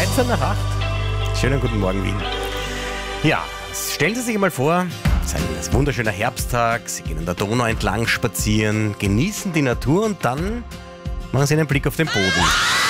13:08. Schönen guten Morgen, Wien. Ja, stellen Sie sich einmal vor, es ist ein wunderschöner Herbsttag, Sie gehen an der Donau entlang spazieren, genießen die Natur und dann machen Sie einen Blick auf den Boden.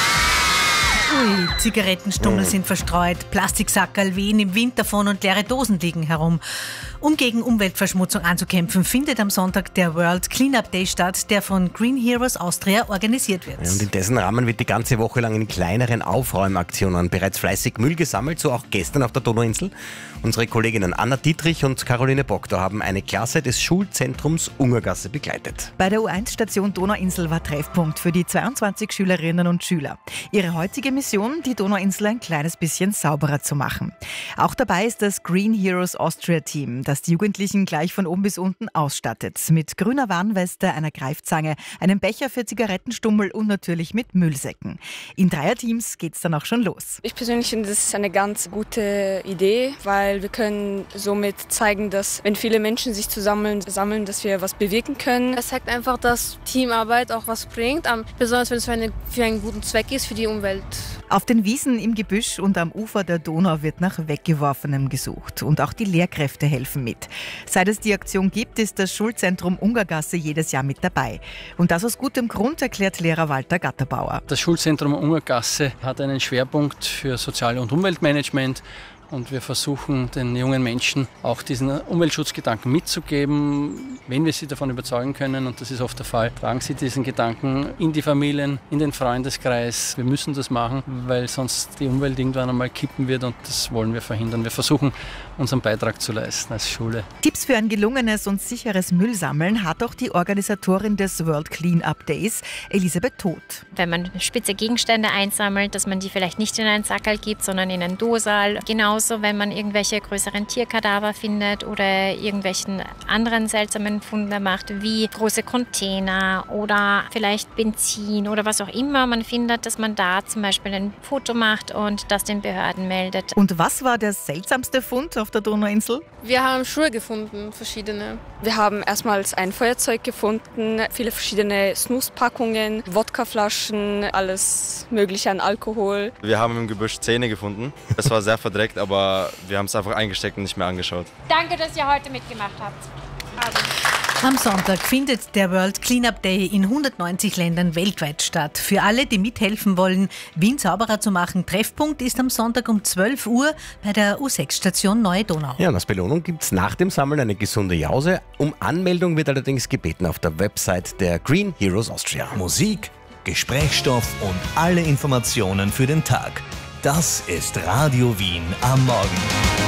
Ui, Zigarettenstummel sind verstreut, Plastiksackerl wehen im Wind davon und leere Dosen liegen herum. Um gegen Umweltverschmutzung anzukämpfen, findet am Sonntag der World Cleanup Day statt, der von Green Heroes Austria organisiert wird. Und in dessen Rahmen wird die ganze Woche lang in kleineren Aufräumaktionen bereits fleißig Müll gesammelt, so auch gestern auf der Donauinsel. Unsere Kolleginnen Anna Dietrich und Caroline Bockter haben eine Klasse des Schulzentrums Ungergasse begleitet. Bei der U1-Station Donauinsel war Treffpunkt für die 22 Schülerinnen und Schüler. Ihre heutige Mission, die Donauinsel ein kleines bisschen sauberer zu machen. Auch dabei ist das Green Heroes Austria Team, das die Jugendlichen gleich von oben bis unten ausstattet. Mit grüner Warnweste, einer Greifzange, einem Becher für Zigarettenstummel und natürlich mit Müllsäcken. In Dreierteams geht's dann auch schon los. Ich persönlich finde, das ist eine ganz gute Idee, weil wir können somit zeigen, dass wenn viele Menschen sich sammeln, dass wir was bewirken können. Es zeigt einfach, dass Teamarbeit auch was bringt, besonders wenn es für einen guten Zweck ist, für die Umwelt. Auf den Wiesen, im Gebüsch und am Ufer der Donau wird nach Weggeworfenem gesucht. Und auch die Lehrkräfte helfen mit. Seit es die Aktion gibt, ist das Schulzentrum Ungergasse jedes Jahr mit dabei. Und das aus gutem Grund, erklärt Lehrer Walter Gatterbauer. Das Schulzentrum Ungergasse hat einen Schwerpunkt für Sozial- und Umweltmanagement. Und wir versuchen, den jungen Menschen auch diesen Umweltschutzgedanken mitzugeben. Wenn wir sie davon überzeugen können, und das ist oft der Fall, tragen sie diesen Gedanken in die Familien, in den Freundeskreis. Wir müssen das machen, weil sonst die Umwelt irgendwann einmal kippen wird und das wollen wir verhindern. Wir versuchen, unseren Beitrag zu leisten als Schule. Tipps für ein gelungenes und sicheres Müllsammeln hat auch die Organisatorin des World Cleanup Days, Elisabeth Todt. Wenn man spitze Gegenstände einsammelt, dass man die vielleicht nicht in einen Sackerl gibt, sondern in einen Dosal. Genauso, wenn man irgendwelche größeren Tierkadaver findet oder irgendwelchen anderen seltsamen Funde macht, wie große Container oder vielleicht Benzin oder was auch immer man findet, dass man da zum Beispiel ein Foto macht und das den Behörden meldet. Und was war der seltsamste Fund auf der Donauinsel? Wir haben Schuhe gefunden, verschiedene. Wir haben erstmals ein Feuerzeug gefunden, viele verschiedene Snuspackungen, Wodkaflaschen, alles Mögliche an Alkohol. Wir haben im Gebüsch Zähne gefunden. Das war sehr verdreckt, aber wir haben es einfach eingesteckt und nicht mehr angeschaut. Danke, dass ihr heute mitgemacht habt. Am Sonntag findet der World Cleanup Day in 190 Ländern weltweit statt. Für alle, die mithelfen wollen, Wien sauberer zu machen, Treffpunkt ist am Sonntag um 12 Uhr bei der U6-Station Neue Donau. Ja, und als Belohnung gibt es nach dem Sammeln eine gesunde Jause. Um Anmeldung wird allerdings gebeten auf der Website der Green Heroes Austria. Musik, Gesprächsstoff und alle Informationen für den Tag. Das ist Radio Wien am Morgen.